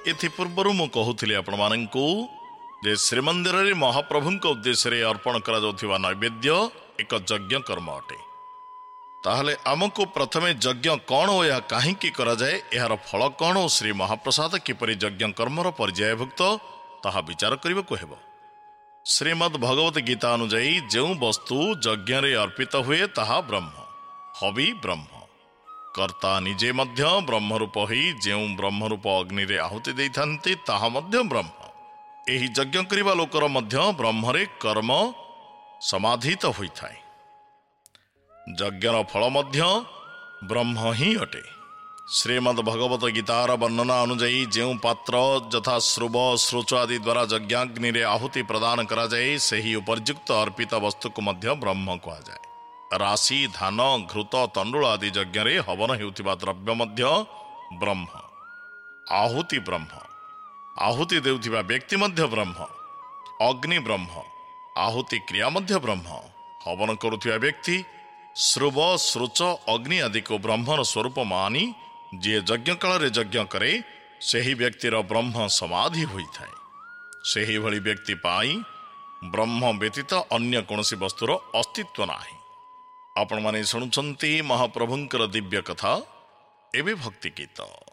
एथिपूर्वरु मु कहूଥିଲି ଆପଣମାନଙ୍କୁ जे श्रीमंदिर रे महाप्रभुଙ୍କ उद्देश्य अर्पण करा जाउथिबा नैवेद्य एक यज्ञ कर्म अटे। ताहले आमको प्रथमे यज्ञ कौन हो या काहींकी करा जाए, यार फल कौन और श्री महाप्रसाद किपरि यज्ञ कर्मर पर्यायभुक्त ताहा विचार करबाकू हेबो। श्रीमद् भगवत गीता अनुଯାୟୀ ଯେଉଁ वस्तु यज्ञ अर्पित हुए ताहा ब्रह्म, हवि ब्रह्म, कर्ता निजे मध्य ब्रह्मरूप होई ଯେଉଁ ब्रह्मरूप अग्नि रे आहुति देइथांती ताहा मध्य ब्रह्म। एही यज्ञ करिबा लोकर मध्य ब्रह्मरे कर्म समाधित होइथाय। यज्ञर फल मध्य ब्रह्म ही अटे। श्रीमद् भगवत गीतार वर्णना अनुଯାୟୀ ଯେଉଁ पात्र यथा श्रुव श्रोच आदि द्वारा यज्ञाग्नि रे आहुति प्रदान करा जाए सही उपरयुक्त अर्पित वस्तु को मध्य ब्रह्म कहा जाए। राशि धान घृत तंडुल आदि यज्ञ रे हवन हेउथिबा द्रव्य मध्य ब्रह्म। आहुति ब्रह्म, आहुति देउथिबा व्यक्ति मध्य ब्रह्म। अग्नि ब्रह्म, आहुति क्रिया मध्य ब्रह्म। हवन करुथिबा व्यक्ति श्रुव श्रुच अग्नि आदि को ब्रह्मर स्वरूप मानी जी यज्ञ काल रे यज्ञ करे सही व्यक्तिर ब्रह्म समाधि होइथाय। सही भली व्यक्ति पाई ब्रह्म व्यतीत अन्य कौनसी वस्तुर अस्तित्व नाही। आपण माने शुणुचंती महाप्रभुंकर दिव्य कथा एवं भक्ति गीत।